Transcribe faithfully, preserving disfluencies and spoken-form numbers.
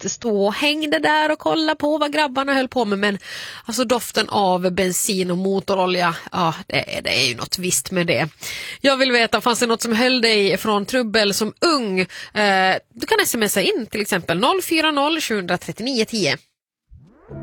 att stå och hängde där och kolla på vad grabbarna höll på med, men alltså doften av bensin och motorolja, ja det, det är ju något visst med det. Jag vill veta, fanns det något som höll dig från trubbel som ung? Eh, du kan smsa in till exempel noll fyra noll sju tre nio ett noll.